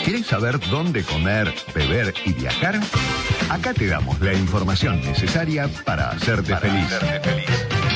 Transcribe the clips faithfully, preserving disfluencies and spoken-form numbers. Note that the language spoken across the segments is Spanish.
¿Quieres saber dónde comer, beber y viajar? Acá te damos la información necesaria para hacerte para feliz. Hacerte feliz.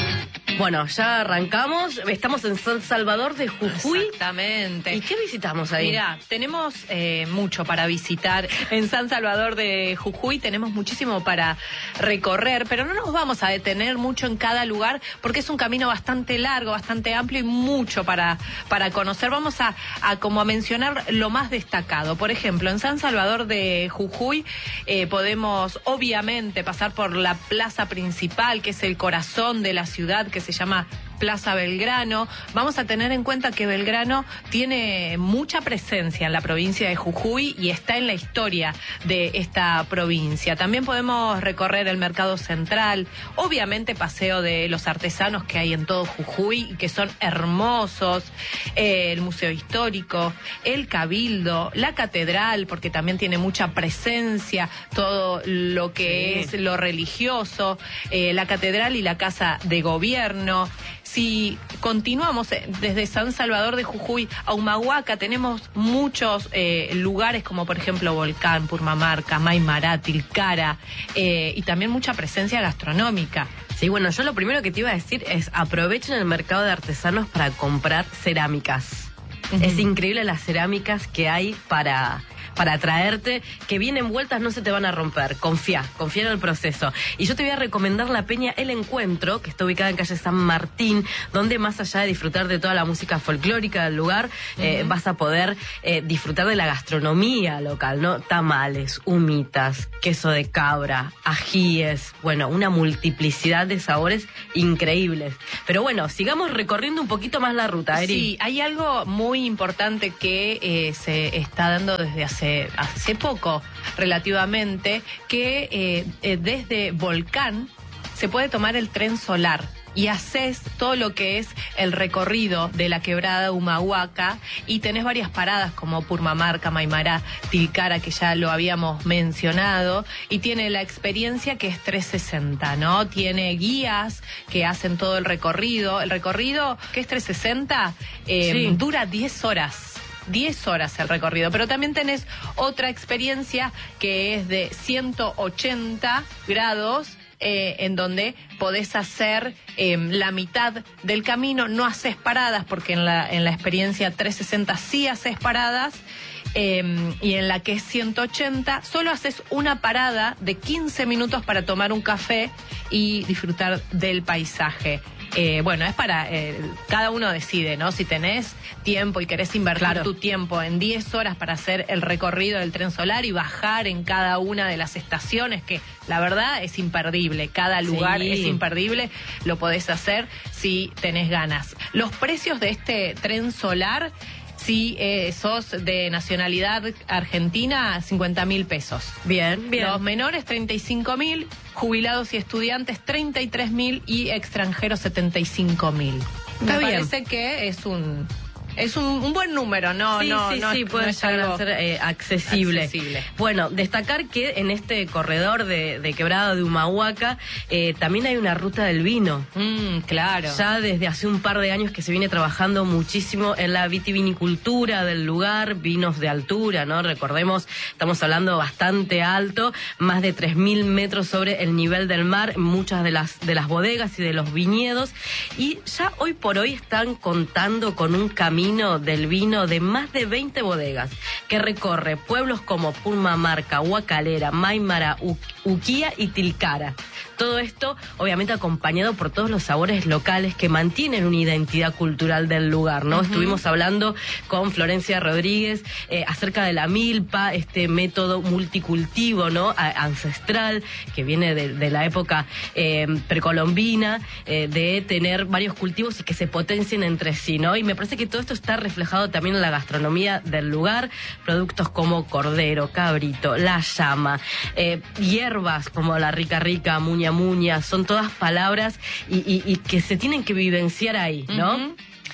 Bueno, ya arrancamos. Estamos en San Salvador de Jujuy. Exactamente. ¿Y qué visitamos ahí? Mira, tenemos eh, mucho para visitar en San Salvador de Jujuy. Tenemos muchísimo para recorrer, pero no nos vamos a detener mucho en cada lugar porque es un camino bastante largo, bastante amplio y mucho para, para conocer. Vamos a, a como a mencionar lo más destacado. Por ejemplo, en San Salvador de Jujuy eh, podemos obviamente pasar por la plaza principal, que es el corazón de la ciudad, que se llama Plaza Belgrano. Vamos a tener en cuenta que Belgrano tiene mucha presencia en la provincia de Jujuy y está en la historia de esta provincia. También podemos recorrer el Mercado Central, obviamente Paseo de los Artesanos que hay en todo Jujuy y que son hermosos, eh, el Museo Histórico, el Cabildo, la Catedral, porque también tiene mucha presencia, todo lo que sí. es lo religioso, eh, la Catedral y la Casa de Gobierno. Si continuamos desde San Salvador de Jujuy a Humahuaca, tenemos muchos eh, lugares como por ejemplo Volcán, Purmamarca, Maimará, Tilcara eh, y también mucha presencia gastronómica. Sí, bueno, yo lo primero que te iba a decir es aprovechen el mercado de artesanos para comprar cerámicas. Uh-huh. Es increíble las cerámicas que hay para... para traerte, que bien envueltas no se te van a romper. Confía, confía en el proceso. Y yo te voy a recomendar la peña El Encuentro, que está ubicada en calle San Martín, donde más allá de disfrutar de toda la música folclórica del lugar, uh-huh. eh, vas a poder eh, disfrutar de la gastronomía local, ¿no? Tamales, humitas, queso de cabra, ajíes, bueno, una multiplicidad de sabores increíbles. Pero bueno, sigamos recorriendo un poquito más la ruta, Eri. Sí, hay algo muy importante que eh, se está dando desde hace hace poco relativamente, que eh, eh, desde Volcán se puede tomar el tren solar y haces todo lo que es el recorrido de la quebrada de Humahuaca y tenés varias paradas como Purmamarca, Maimará, Tilcara, que ya lo habíamos mencionado, y tiene la experiencia que es trescientos sesenta, ¿no? Tiene guías que hacen todo el recorrido. El recorrido que es trescientos sesenta eh, sí. dura diez horas. diez horas el recorrido, pero también tenés otra experiencia que es de ciento ochenta grados, eh, en donde podés hacer eh, la mitad del camino, no haces paradas, porque en la, en la experiencia trescientos sesenta sí haces paradas, eh, y en la que es ciento ochenta solo haces una parada de quince minutos para tomar un café y disfrutar del paisaje. Eh, bueno, es para, eh, cada uno decide, ¿no? Si tenés tiempo y querés invertir claro. tu tiempo en diez horas para hacer el recorrido del tren solar y bajar en cada una de las estaciones, que la verdad es imperdible, cada lugar sí. es imperdible, lo podés hacer si tenés ganas. Los precios de este tren solar, si eh, sos de nacionalidad argentina, cincuenta mil pesos. Bien, bien. Los menores, treinta y cinco mil, jubilados y estudiantes, treinta y tres mil y extranjeros, setenta y cinco mil. Me Está bien. parece que es un... Es un, un buen número, no, sí, no, sí, no, sí, no puede es llegar algo a ser eh, accesible. accesible. Bueno, destacar que en este corredor de, de quebrado de Humahuaca eh, también hay una ruta del vino. Mm, claro. Ya desde hace un par de años que se viene trabajando muchísimo en la vitivinicultura del lugar, vinos de altura, ¿no? Recordemos, estamos hablando bastante alto, más de tres mil metros sobre el nivel del mar, muchas de las, de las bodegas y de los viñedos, y ya hoy por hoy están contando con un camino del vino de más de veinte bodegas que recorre pueblos como Purmamarca, Huacalera, Maimará, Uquía y Tilcara. Todo esto obviamente acompañado por todos los sabores locales que mantienen una identidad cultural del lugar, ¿no? Uh-huh. Estuvimos hablando con Florencia Rodríguez eh, acerca de la milpa, este método multicultivo, ¿no? A- ancestral que viene de, de la época eh, precolombina, eh, de tener varios cultivos y que se potencien entre sí, ¿no? Y me parece que todo esto está reflejado también en la gastronomía del lugar, productos como cordero, cabrito, la llama, eh, hierbas como la rica rica, muña muña, son todas palabras y, y, y que se tienen que vivenciar ahí, ¿no? Uh-huh.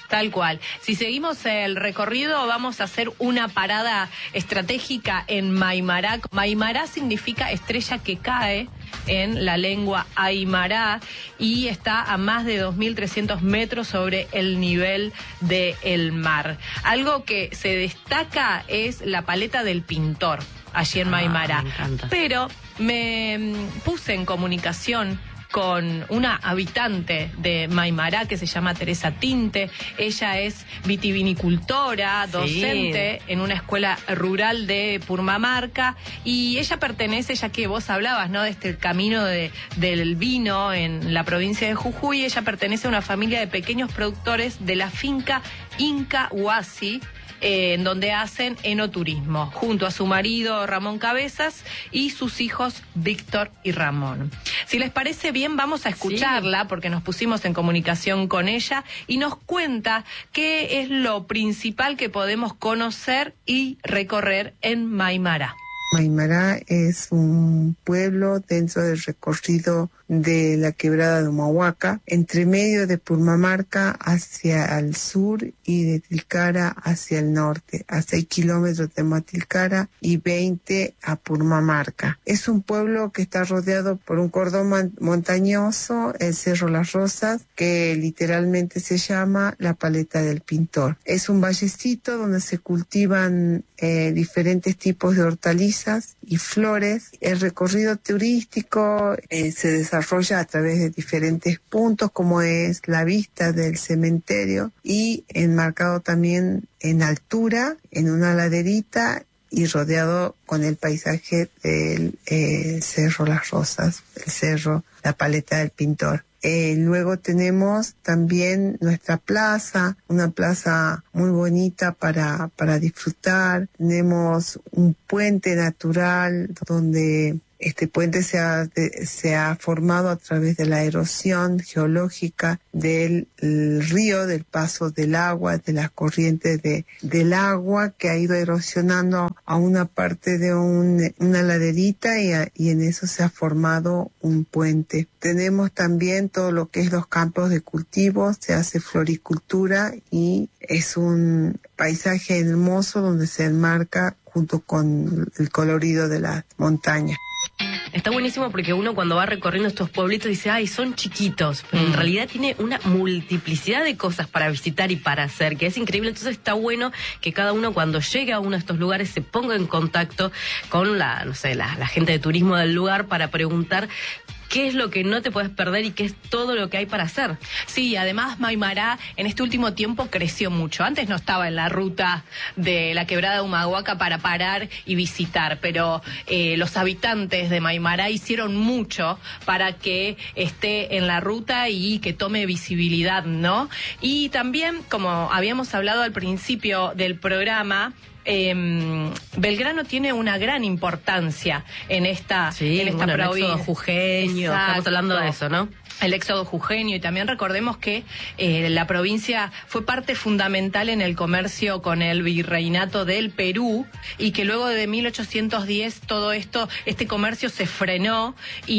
Tal cual. Si seguimos el recorrido, vamos a hacer una parada estratégica en Maimará. Maimará significa estrella que cae en la lengua aymara y está a más de dos mil trescientos metros sobre el nivel del mar. Algo que se destaca es la paleta del pintor allí en Maimará. Ah, me Pero me puse en comunicación con una habitante de Maimará que se llama Teresa Tinte. Ella es vitivinicultora, docente sí. en una escuela rural de Purmamarca, y ella pertenece, ya que vos hablabas, ¿no?, de este camino de, del vino en la provincia de Jujuy. Ella pertenece a una familia de pequeños productores de la finca Inca Huasi, Eh, en donde hacen enoturismo, junto a su marido Ramón Cabezas y sus hijos Víctor y Ramón. Si les parece bien, vamos a escucharla, sí. porque nos pusimos en comunicación con ella y nos cuenta qué es lo principal que podemos conocer y recorrer en Maimará. Maimará es un pueblo dentro del recorrido de la quebrada de Humahuaca, entre medio de Purmamarca hacia el sur y de Tilcara hacia el norte, a seis kilómetros de Matilcara y veinte a Purmamarca. Es un pueblo que está rodeado por un cordón montañoso, el Cerro Las Rosas, que literalmente se llama la Paleta del Pintor. Es un vallecito donde se cultivan eh, diferentes tipos de hortalizas y flores. El recorrido turístico eh, se desarrolla a través de diferentes puntos, como es la vista del cementerio, y enmarcado también en altura, en una laderita, y rodeado con el paisaje del eh, Cerro Las Rosas, el cerro, la Paleta del Pintor. Eh, luego tenemos también nuestra plaza, una plaza muy bonita para, para disfrutar. Tenemos un puente natural donde este puente se ha, de, se ha formado a través de la erosión geológica del río, del paso del agua, de las corrientes de, del agua, que ha ido erosionando a una parte de un, una laderita, y, a, y en eso se ha formado un puente. Tenemos también todo lo que es los campos de cultivo, se hace floricultura y es un paisaje hermoso donde se enmarca junto con el colorido de las montañas. Está buenísimo porque uno cuando va recorriendo estos pueblitos dice, ay, son chiquitos, pero mm. en realidad tiene una multiplicidad de cosas para visitar y para hacer, que es increíble. Entonces está bueno que cada uno cuando llegue a uno de estos lugares se ponga en contacto con la, no sé, la, la gente de turismo del lugar para preguntar qué es lo que no te puedes perder y qué es todo lo que hay para hacer. Sí, además Maimará en este último tiempo creció mucho. Antes no estaba en la ruta de la quebrada de Humahuaca para parar y visitar, pero eh, los habitantes de Maimará hicieron mucho para que esté en la ruta y que tome visibilidad, ¿no? Y también, como habíamos hablado al principio del programa, Eh, Belgrano tiene una gran importancia en esta, sí, en esta bueno, provincia. El éxodo jujeño, estamos hablando de eso, ¿no? El éxodo jujeño, y también recordemos que eh, la provincia fue parte fundamental en el comercio con el virreinato del Perú, y que luego de mil ochocientos diez todo esto, este comercio se frenó,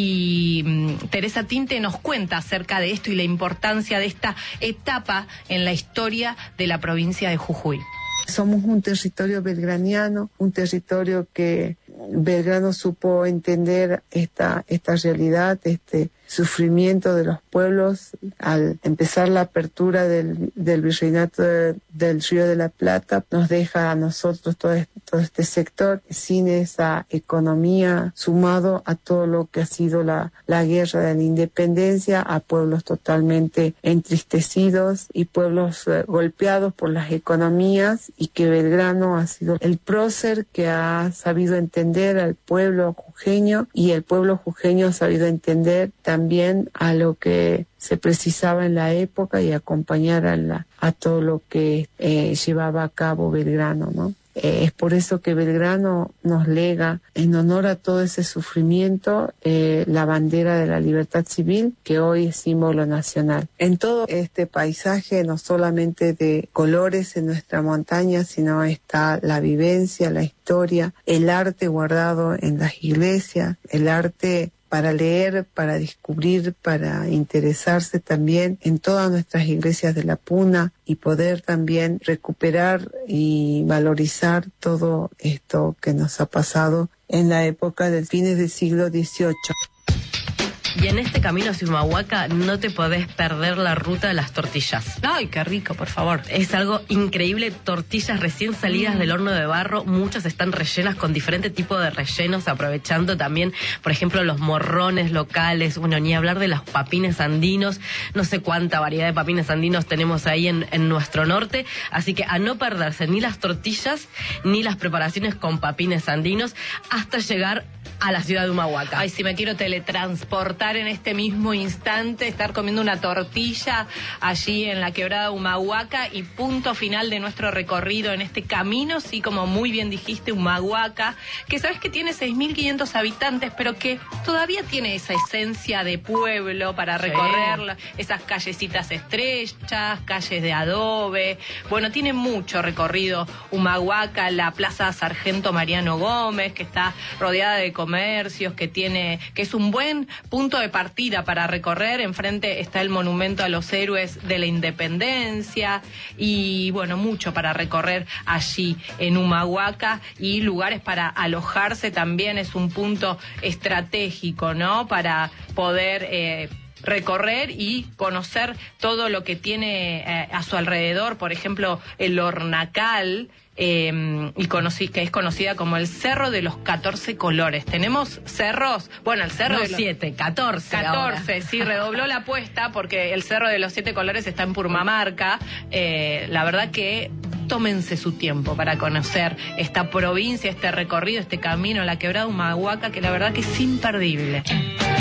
y mm, Teresa Tinte nos cuenta acerca de esto y la importancia de esta etapa en la historia de la provincia de Jujuy. Somos un territorio belgraniano, un territorio que Belgrano supo entender esta, esta realidad, este sufrimiento de los pueblos al empezar la apertura del, del virreinato de, del Río de la Plata. Nos deja a nosotros todo este, todo este sector sin esa economía, sumado a todo lo que ha sido la, la guerra de la independencia, a pueblos totalmente entristecidos y pueblos eh, golpeados por las economías, y que Belgrano ha sido el prócer que ha sabido entender al pueblo jujeño, y el pueblo jujeño ha sabido entender también también a lo que se precisaba en la época y acompañar a, la, a todo lo que eh, llevaba a cabo Belgrano, ¿no? Eh, es por eso que Belgrano nos lega, en honor a todo ese sufrimiento, eh, la bandera de la libertad civil, que hoy es símbolo nacional. En todo este paisaje, no solamente de colores en nuestra montaña, sino está la vivencia, la historia, el arte guardado en las iglesias, el arte para leer, para descubrir, para interesarse también en todas nuestras iglesias de la Puna y poder también recuperar y valorizar todo esto que nos ha pasado en la época del fines del siglo dieciocho. Y en este camino hacia Humahuaca no te podés perder la ruta de las tortillas. Ay, qué rico, por favor. Es algo increíble, tortillas recién salidas mm. del horno de barro, muchas están rellenas con diferentes tipos de rellenos, aprovechando también, por ejemplo, los morrones locales, bueno, ni hablar de los papines andinos, no sé cuánta variedad de papines andinos tenemos ahí en, en nuestro norte, así que a no perderse ni las tortillas, ni las preparaciones con papines andinos, hasta llegar a la ciudad de Humahuaca. Ay, si me quiero teletransportar en este mismo instante, estar comiendo una tortilla allí en la quebrada de Humahuaca y punto final de nuestro recorrido en este camino, sí, como muy bien dijiste, Humahuaca, que sabes que tiene seis mil quinientos habitantes, pero que todavía tiene esa esencia de pueblo para recorrer, sí. Esas callecitas estrechas, calles de adobe, bueno, tiene mucho recorrido Humahuaca, la Plaza Sargento Mariano Gómez, que está rodeada de comercios, que tiene, que es un buen punto de partida para recorrer. Enfrente está el monumento a los héroes de la independencia y bueno, mucho para recorrer allí en Humahuaca y lugares para alojarse también. Es un punto estratégico, ¿no? Para poder eh, recorrer y conocer todo lo que tiene eh, a su alrededor, por ejemplo, el Hornacal, Eh, y conocí, que es conocida como el Cerro de los catorce Colores. Tenemos cerros, bueno, el Cerro no, de los siete, catorce. catorce, ahora. Sí, redobló la apuesta porque el Cerro de los Siete Colores está en Purmamarca. Eh, la verdad que tómense su tiempo para conocer esta provincia, este recorrido, este camino, la quebrada Humahuaca, que la verdad que es imperdible.